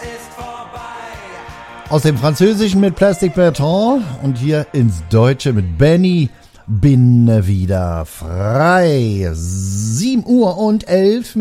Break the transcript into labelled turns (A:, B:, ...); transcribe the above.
A: Aus dem Französischen mit Plastic Bertrand und hier ins Deutsche mit Benny. Bin wieder frei. 7:11